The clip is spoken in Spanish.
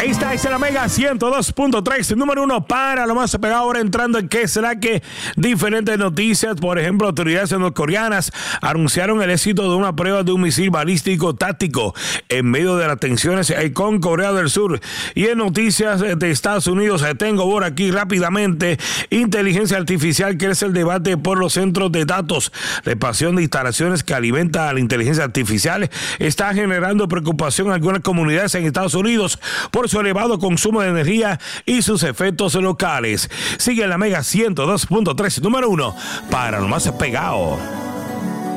Esta es la Mega 102.3, número 1 para lo más pegado. Ahora entrando en qué será que diferentes noticias. Por ejemplo, autoridades norcoreanas anunciaron el éxito de una prueba de un misil balístico táctico en medio de las tensiones con Corea del Sur. Y en noticias de Estados Unidos, tengo por aquí rápidamente: inteligencia artificial crece el debate por los centros de datos. La expansión de instalaciones que alimenta a la inteligencia artificial está generando preocupación en algunas comunidades en Estados Unidos por su elevado consumo de energía y sus efectos locales. Sigue en la Mega 102.3, número 1 para lo más pegado.